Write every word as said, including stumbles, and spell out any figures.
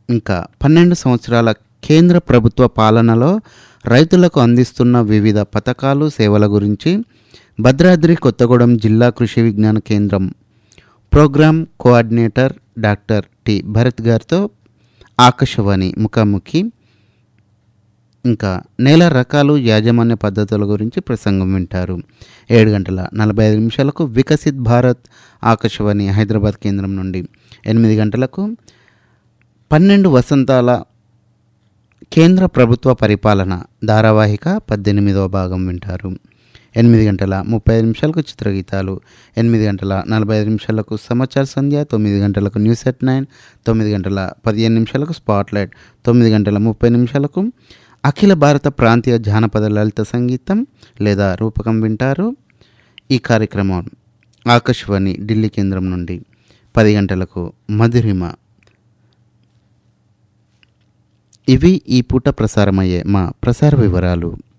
ఇంకా పన్నెండు సంవత్సరాల కేంద్ర ప్రభుత్వ పాలనలో రైతులకు అందిస్తున్న వివిధ పథకాలు సేవల గురించి భద్రాద్రి కొత్తగూడెం జిల్లా కృషి విజ్ఞాన కేంద్రం programme coordinator doctor T Bharat గారితో ఆకాశవాణి ముఖాముఖి. ఇంకా నేల రకాలు యాజమాన్య పద్ధతుల గురించి ప్రసంగం వింటారు. ఏడు గంటల నలభై ఐదు నిమిషాలకు వికసిత్ భారత్ ఆకాశవాణి హైదరాబాద్ కేంద్రం నుండి. ఎనిమిది గంటలకు పన్నెండు వసంతాల కేంద్ర ప్రభుత్వ పరిపాలన ధారావాహిక పద్దెనిమిదవ భాగం వింటారు. ఎనిమిది గంటల ముప్పై ఐదు నిమిషాలకు చిత్రగీతాలు, ఎనిమిది గంటల నలభై ఐదు నిమిషాలకు సమాచార సంధ్య, తొమ్మిది గంటలకు న్యూస్ ఎట్ నైన్, తొమ్మిది గంటల పదిహేను నిమిషాలకు స్పాట్లైట్, తొమ్మిది గంటల ముప్పై నిమిషాలకు అఖిల భారత ప్రాంతీయ జానపద లలిత సంగీతం లేదా రూపకం వింటారు. ఈ కార్యక్రమం ఆకాశవాణి ఢిల్లీ కేంద్రం నుండి. పది గంటలకు మధురిమ. ఇవి ఈ పూట ప్రసారమయ్యే మా ప్రసార వివరాలు.